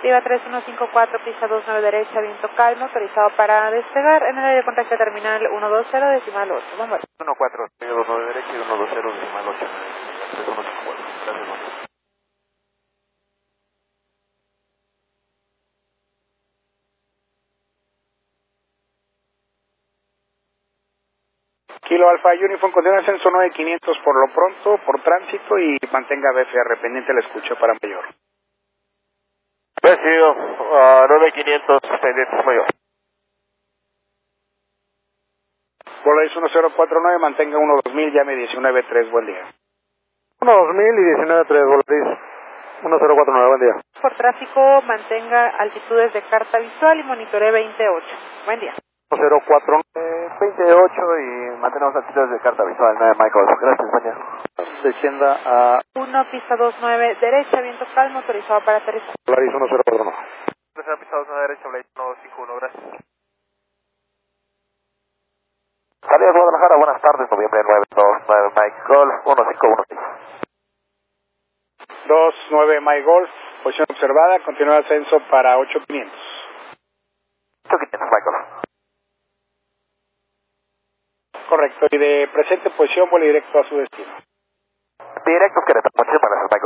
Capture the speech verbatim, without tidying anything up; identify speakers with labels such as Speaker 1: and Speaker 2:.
Speaker 1: Viva tres uno cinco cuatro, pista dos nueve derecha, viento calmo, autorizado para despegar en el área de contacto terminal uno dos cero, decimal ocho. Vamos.
Speaker 2: uno cuatro, dos nueve derecha y uno dos cero, decimal ocho. tres uno cinco cuatro. Gracias, Mario.
Speaker 3: Kilo Alfa Uniform, continúa ascenso nueve quinientos por lo pronto, por tránsito, y mantenga B F R pendiente, la escucha para mayor.
Speaker 2: Recibido, uh, nueve quinientos, pendientes mayor.
Speaker 3: Volaris uno cero cuatro nueve, mantenga uno dos mil, llame diecinueve tres, buen día.
Speaker 4: uno dos mil y diecinueve tres, Volaris uno cero cuatro nueve, buen día.
Speaker 1: Por tráfico, mantenga altitudes de carta visual y monitoree veintiocho. Buen día.
Speaker 4: uno cero cuatro
Speaker 2: Eh, veintiocho y mantenemos actividades de carta visual, nueve Michael. Gracias, mañana.
Speaker 4: descienda a
Speaker 1: uno, pista dos nueve derecha, viento calmo, autorizado para aterrizar.
Speaker 4: Volaris uno cero cuatro nueve.
Speaker 2: Tercera pista dos nueve derecha, Blade uno cinco uno, gracias. Salida de Guadalajara, buenas tardes, noviembre nueve dos nueve Mike Golf uno cinco uno seis.
Speaker 3: dos nueve My Golf, posición observada, continúa ascenso para ocho quinientos.
Speaker 2: ocho quinientos Michael.
Speaker 3: Correcto, y de presente posición vuela directo a su destino.
Speaker 2: Directo Querétaro, muchísimas gracias, Michael.